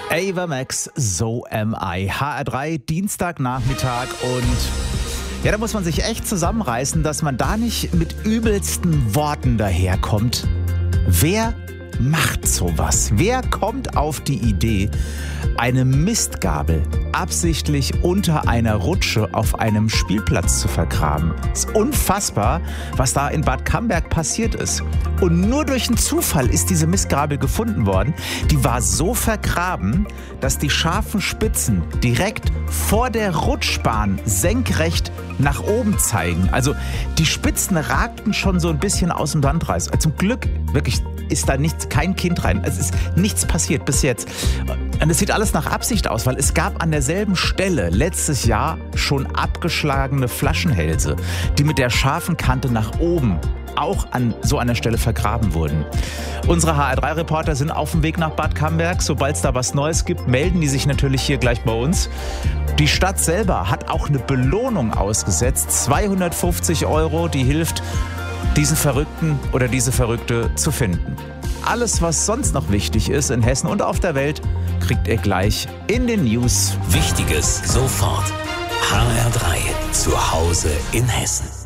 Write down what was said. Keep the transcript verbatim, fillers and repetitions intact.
Ava Max, So Am I. H R drei, Dienstagnachmittag und ja, da muss man sich echt zusammenreißen, dass man da nicht mit übelsten Worten daherkommt. Wer macht sowas? Wer kommt auf die Idee, eine Mistgabel absichtlich unter einer Rutsche auf einem Spielplatz zu vergraben? Es ist unfassbar, was da in Bad Camberg passiert ist. Und nur durch einen Zufall ist diese Mistgabel gefunden worden. Die war so vergraben, dass die scharfen Spitzen direkt vor der Rutschbahn senkrecht nach oben zeigen. Also die Spitzen ragten schon so ein bisschen aus dem Landkreis. Zum Glück wirklich ist da nichts, kein Kind rein. Es ist nichts passiert bis jetzt. Und es sieht alles nach Absicht aus, weil es gab an derselben Stelle letztes Jahr schon abgeschlagene Flaschenhälse, die mit der scharfen Kante nach oben auch an so einer Stelle vergraben wurden. Unsere H R drei Reporter sind auf dem Weg nach Bad Camberg. Sobald es da was Neues gibt, melden die sich natürlich hier gleich bei uns. Die Stadt selber hat auch eine Belohnung ausgesetzt, zweihundertfünfzig Euro, die hilft, diesen Verrückten oder diese Verrückte zu finden. Alles, was sonst noch wichtig ist in Hessen und auf der Welt, kriegt ihr gleich in den News. Wichtiges sofort. H R drei, zu Hause in Hessen.